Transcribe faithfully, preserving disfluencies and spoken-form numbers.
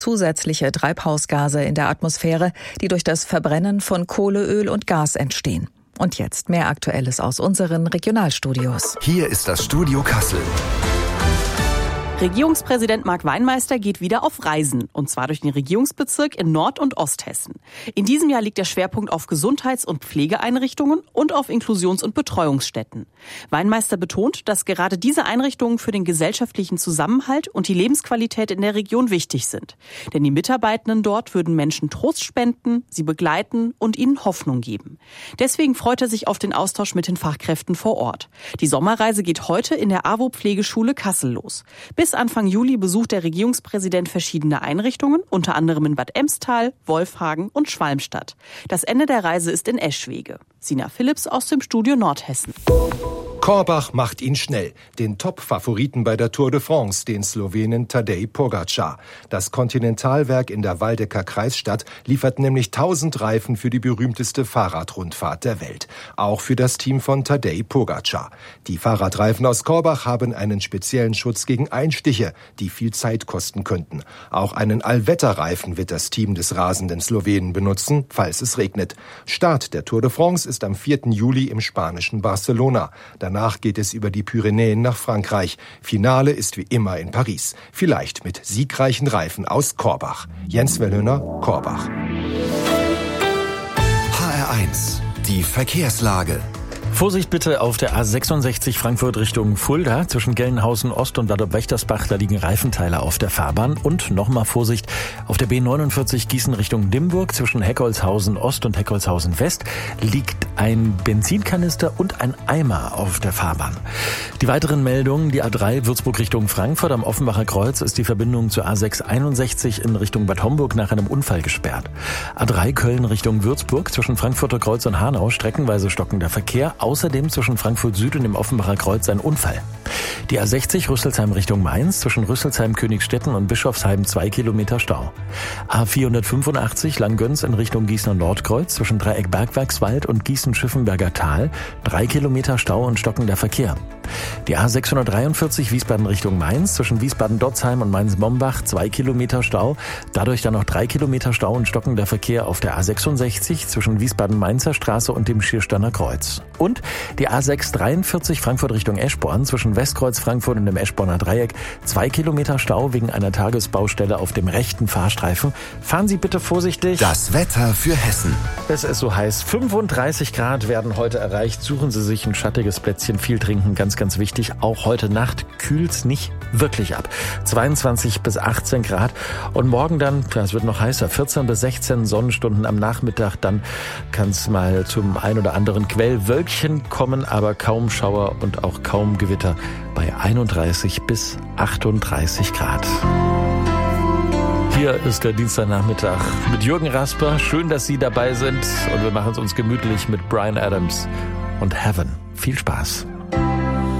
zusätzliche Treibhausgase in der Atmosphäre, die durch das Verbrennen von Kohle, Öl und Gas entstehen. Und jetzt mehr Aktuelles aus unseren Regionalstudios. Hier ist das Studio Kassel. Regierungspräsident Marc Weinmeister geht wieder auf Reisen, und zwar durch den Regierungsbezirk in Nord- und Osthessen. In diesem Jahr liegt der Schwerpunkt auf Gesundheits- und Pflegeeinrichtungen und auf Inklusions- und Betreuungsstätten. Weinmeister betont, dass gerade diese Einrichtungen für den gesellschaftlichen Zusammenhalt und die Lebensqualität in der Region wichtig sind. Denn die Mitarbeitenden dort würden Menschen Trost spenden, sie begleiten und ihnen Hoffnung geben. Deswegen freut er sich auf den Austausch mit den Fachkräften vor Ort. Die Sommerreise geht heute in der A W O-Pflegeschule Kassel los. Bis Anfang Juli besucht der Regierungspräsident verschiedene Einrichtungen, unter anderem in Bad Emstal, Wolfhagen und Schwalmstadt. Das Ende der Reise ist in Eschwege. Sina Philipps aus dem Studio Nordhessen. Korbach macht ihn schnell, den Top-Favoriten bei der Tour de France, den Slowenen Tadej Pogačar. Das Kontinentalwerk in der Waldecker Kreisstadt liefert nämlich tausend Reifen für die berühmteste Fahrradrundfahrt der Welt. Auch für das Team von Tadej Pogačar. Die Fahrradreifen aus Korbach haben einen speziellen Schutz gegen Einstiche, die viel Zeit kosten könnten. Auch einen Allwetterreifen wird das Team des rasenden Slowenen benutzen, falls es regnet. Start der Tour de France ist am vierten Juli im spanischen Barcelona. Danach geht es über die Pyrenäen nach Frankreich. Finale ist wie immer in Paris. Vielleicht mit siegreichen Reifen aus Korbach. Jens Wellhöner, Korbach. H R eins, die Verkehrslage. Vorsicht bitte auf der A sechsundsechzig Frankfurt Richtung Fulda. Zwischen Gelnhausen Ost und Wadop-Wächtersbach, da liegen Reifenteile auf der Fahrbahn. Und nochmal Vorsicht auf der B neunundvierzig Gießen Richtung Limburg. Zwischen Heckholzhausen Ost und Heckholzhausen West liegt ein Benzinkanister und ein Eimer auf der Fahrbahn. Die weiteren Meldungen: die A drei Würzburg Richtung Frankfurt. Am Offenbacher Kreuz ist die Verbindung zur A sechs einundsechzig in Richtung Bad Homburg nach einem Unfall gesperrt. A drei Köln Richtung Würzburg. Zwischen Frankfurter Kreuz und Hanau streckenweise stockender Verkehr. Außerdem zwischen Frankfurt Süd und dem Offenbacher Kreuz ein Unfall. Die A sechzig Rüsselsheim Richtung Mainz, zwischen Rüsselsheim, Königstetten und Bischofsheim zwei Kilometer Stau. A vierhundertfünfundachtzig Langgöns in Richtung Gießener Nordkreuz, zwischen Dreieck Bergwerkswald und Gießen-Schiffenberger Tal, drei Kilometer Stau und stockender Verkehr. Die A sechshundertdreiundvierzig Wiesbaden Richtung Mainz, zwischen Wiesbaden-Dotzheim und Mainz-Mombach zwei Kilometer Stau, dadurch dann noch drei Kilometer Stau und stockender Verkehr auf der A sechsundsechzig zwischen Wiesbaden-Mainzer Straße und dem Schiersteiner Kreuz. Und die A sechshundertdreiundvierzig Frankfurt Richtung Eschborn, zwischen Westkreuz Frankfurt und dem Eschborner Dreieck zwei Kilometer Stau wegen einer Tagesbaustelle auf dem rechten Fahrstreifen. Fahren Sie bitte vorsichtig. Das Wetter für Hessen. Es ist so heiß. fünfunddreißig Grad werden heute erreicht. Suchen Sie sich ein schattiges Plätzchen, viel trinken, ganz, ganz wichtig. Auch heute Nacht kühlt's nicht wirklich ab. zweiundzwanzig bis achtzehn Grad. Und morgen dann, ja, es wird noch heißer, vierzehn bis sechzehn Sonnenstunden am Nachmittag. Dann kann es mal zum ein oder anderen Quellwölkchen kommen, aber kaum Schauer und auch kaum Gewitter bei einunddreißig bis achtunddreißig Grad. Hier ist der Dienstagnachmittag mit Jürgen Rasper. Schön, dass Sie dabei sind. Und wir machen es uns gemütlich mit Bryan Adams und Heaven. Viel Spaß.